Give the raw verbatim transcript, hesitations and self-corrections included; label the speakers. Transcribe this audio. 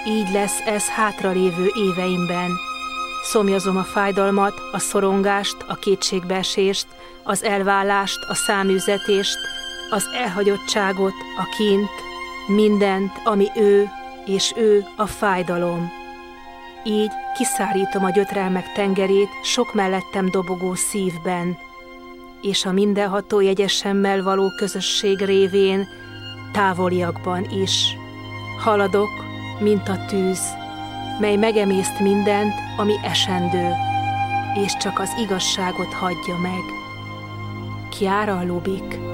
Speaker 1: így lesz ez hátralévő éveimben. Szomjazom a fájdalmat, a szorongást, a kétségbeesést, az elválást, a száműzetést, az elhagyottságot, a kínt, mindent, ami ő, és ő a fájdalom. Így kiszárítom a gyötrelmek tengerét sok mellettem dobogó szívben, és a mindenható jegyesemmel való közösség révén távoliakban is. Haladok, mint a tűz, mely megemészt mindent, ami esendő, és csak az igazságot hagyja meg. Chiara Lubich.